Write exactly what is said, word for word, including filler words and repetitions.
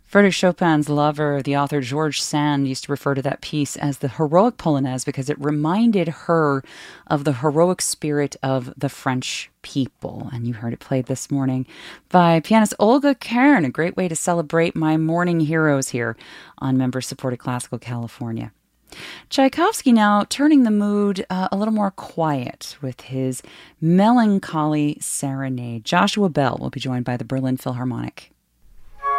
Frédéric Chopin's lover, the author George Sand, used to refer to that piece as the heroic Polonaise because it reminded her of the heroic spirit of the French people. And you heard it played this morning by pianist Olga Kern, a great way to celebrate my morning heroes here on member-supported Classical California. Tchaikovsky now turning the mood uh, a little more quiet with his melancholy serenade. Joshua Bell will be joined by the Berlin Philharmonic.